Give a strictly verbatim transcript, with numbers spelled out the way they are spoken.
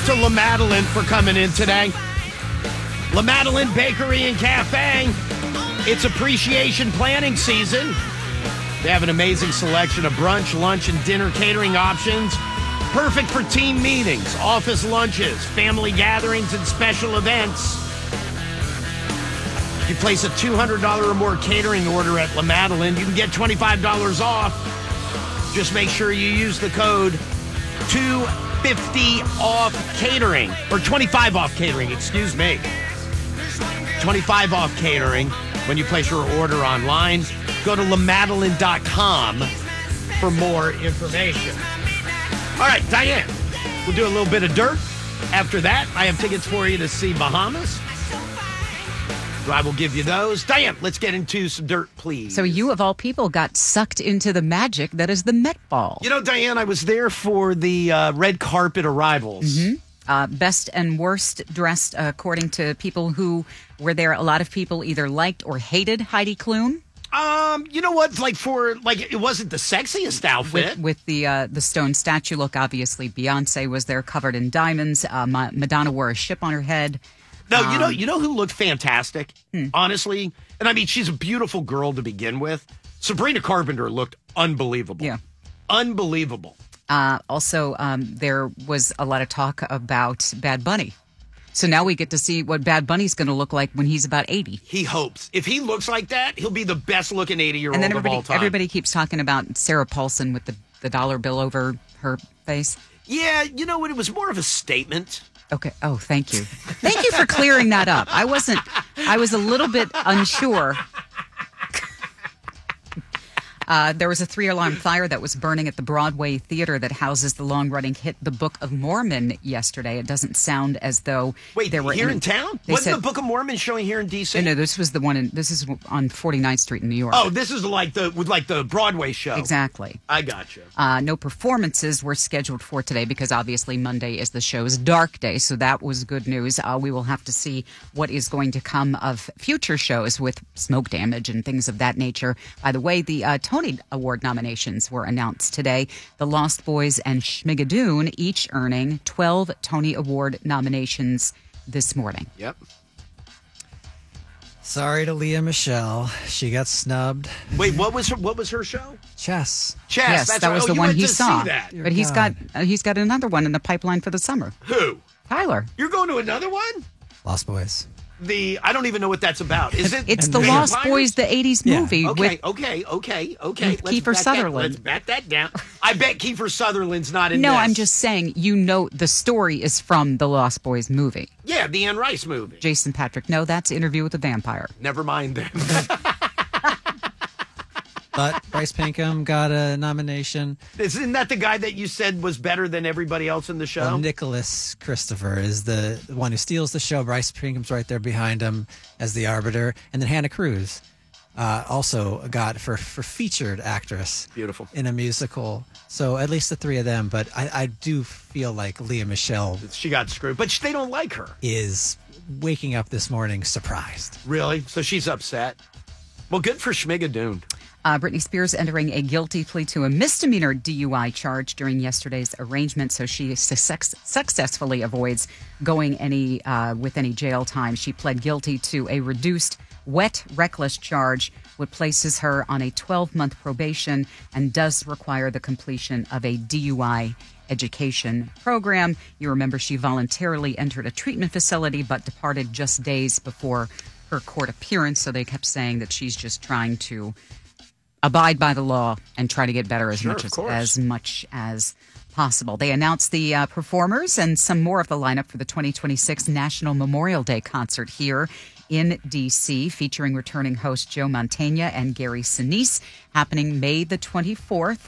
to La Madeleine for coming in today. La Madeleine Bakery and Cafe. It's appreciation planning season. They have an amazing selection of brunch, lunch, and dinner catering options. Perfect for team meetings, office lunches, family gatherings, and special events. If you place a two hundred dollars or more catering order at La Madeleine, you can get twenty-five dollars off. Just make sure you use the code two fifty off catering, or twenty-five off catering, excuse me. twenty-five off catering when you place your order online. Go to la madeleine dot com for more information. All right, Diane, we'll do a little bit of dirt. After that, I have tickets for you to see Bahamas. So I will give you those. Diane, let's get into some dirt, please. So you, of all people, got sucked into the magic that is the Met Ball. You know, Diane, I was there for the uh, red carpet arrivals. Mm-hmm. Uh, best and worst dressed, uh, according to people who were there. A lot of people either liked or hated Heidi Klum. Um, you know what? Like for like, it wasn't the sexiest outfit. With, with the uh, the stone statue look, obviously Beyonce was there, covered in diamonds. Uh, Ma- Madonna wore a ship on her head. No, um, you know, you know who looked fantastic, hmm. honestly, and I mean, she's a beautiful girl to begin with. Sabrina Carpenter looked unbelievable. Yeah, unbelievable. Uh, also, um, there was a lot of talk about Bad Bunny. So now we get to see what Bad Bunny's going to look like when he's about eighty. He hopes. If he looks like that, he'll be the best-looking eighty-year-old and then of everybody, all time. everybody keeps talking about Sarah Paulson with the, the dollar bill over her face. Yeah, you know what? It was more of a statement. Okay. Oh, thank you. Thank you for clearing that up. I wasn't, I was a little bit unsure. Uh, there was a three-alarm fire that was burning at the Broadway Theater that houses the long-running hit The Book of Mormon yesterday. It doesn't sound as though Wait, there were here any, in town? They Wasn't said, the Book of Mormon showing here in D C? No, no, this was the one in, this is on forty-ninth Street in New York. Oh, this is like the with like the Broadway show. Exactly. I gotcha. Uh, no performances were scheduled for today because obviously Monday is the show's dark day, so that was good news. Uh, we will have to see what is going to come of future shows with smoke damage and things of that nature. By the way, the uh, Tony Award nominations were announced today. The Lost Boys and Schmigadoon each earning twelve Tony Award nominations this morning. Yep. Sorry to Leah Michelle. She got snubbed. Wait, what was her, what was her show? Chess. Chess. Yes, that's that right. was Oh, the you one went he to saw. see that. But he's got uh, he's got another one in the pipeline for the summer. Who? Tyler. You're going to another one? Lost Boys. The I don't even know what that's about. Is it? It's the Vampires? Lost Boys, the eighties Yeah. movie Okay, with okay, okay, okay. with Let's Kiefer back that- Sutherland. let's back that down. I bet Kiefer Sutherland's not in No, this. I'm just saying, you know, the story is from the Lost Boys movie. Yeah, the Anne Rice movie. Jason Patrick. No, that's Interview with the Vampire. Never mind then. But Bryce Pinkham got a nomination. Isn't that the guy that you said was better than everybody else in the show? Well, Nicholas Christopher is the one who steals the show. Bryce Pinkham's right there behind him as the arbiter. And then Hannah Cruz uh, also got for, for featured actress. Beautiful. In a musical. So at least the three of them. But I, I do feel like Leah Michelle She got screwed, but they don't like her. is waking up this morning surprised. Really? So she's upset. Well, good for Schmigadoon. Uh, Britney Spears entering a guilty plea to a misdemeanor D U I charge during yesterday's arraignment, so she success- successfully avoids going any uh, with any jail time. She pled guilty to a reduced wet reckless charge, which places her on a twelve-month probation and does require the completion of a D U I education program. You remember she voluntarily entered a treatment facility but departed just days before her court appearance, so they kept saying that she's just trying to abide by the law and try to get better as Sure, much of as, course. as much as possible. They announced the uh, performers and some more of the lineup for the twenty twenty-six National Memorial Day concert here in D C, featuring returning host Joe Mantegna and Gary Sinise, happening May the twenty-fourth